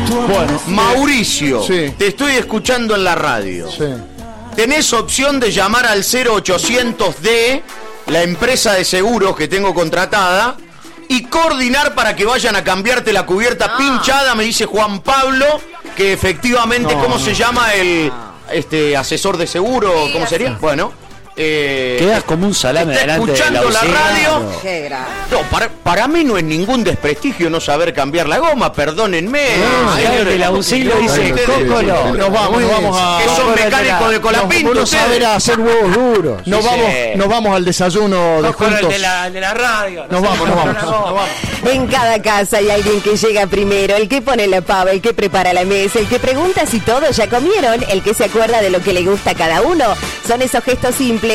Bueno, Mauricio, sí. te estoy escuchando en la radio. Sí. Tenés opción de llamar al 0800D, la empresa de seguros que tengo contratada, y coordinar para que vayan a cambiarte la cubierta pinchada, me dice Juan Pablo, que efectivamente, ¿cómo se llama el asesor de seguro? ¿Cómo sería? Bueno, quedas como un salame está delante de escuchando la radio. Qué grave. No, para mí no es ningún desprestigio no saber cambiar la goma, perdónenme. el del auxilio dice, Cócolo. Nos vamos a... Que son mecánicos de Colapinto. Uno saber hacer huevos duros. Nos vamos al desayuno de Cócolo, juntos. el de la radio. Nos vamos. En cada casa hay alguien que llega primero, el que pone la pava, el que prepara la mesa, el que pregunta si todos ya comieron, el que se acuerda de lo que le gusta a cada uno. Son esos gestos simples